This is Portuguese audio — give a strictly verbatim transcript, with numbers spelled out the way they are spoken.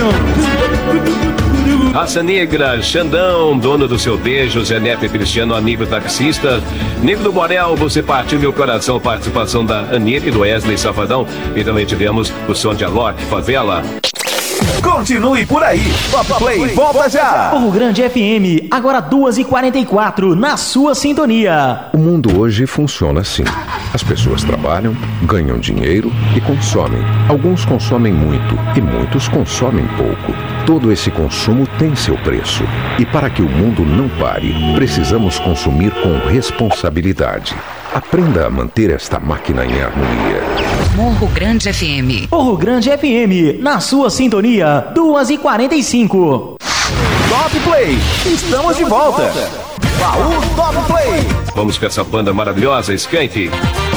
Raça Negra, Xandão, dono do seu beijo, Zé Neto e Cristiano, amigo taxista. Negro do Borel, você partiu meu coração, participação da Anitta e do Wesley Safadão. E também tivemos o som de Alok, Favela. Continue por aí, Top Play volta já. Morro Grande F M, agora duas e quarenta e quatro, na sua sintonia. O mundo hoje funciona assim. As pessoas trabalham, ganham dinheiro e consomem. Alguns consomem muito e muitos consomem pouco. Todo esse consumo tem seu preço. E para que o mundo não pare, precisamos consumir com responsabilidade. Aprenda a manter esta máquina em harmonia. Morro Grande F M. Morro Grande F M, na sua sintonia, duas e quarenta e cinco. Top Play, estamos de volta. Baú Top Play. Vamos com essa banda maravilhosa, Skank.